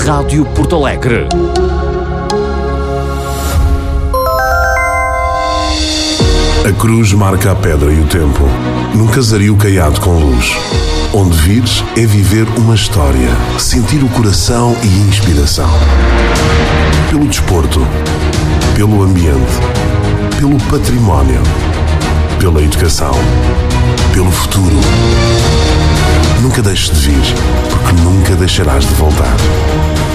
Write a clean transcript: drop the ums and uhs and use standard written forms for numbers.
Rádio Porto Alegre. A cruz marca a pedra e o tempo, num casario caiado com luz. Onde vires é viver uma história, sentir o coração e a inspiração. Pelo desporto, pelo ambiente, pelo património, pela educação, pelo futuro. Nunca deixes de vir, porque nunca deixarás de voltar.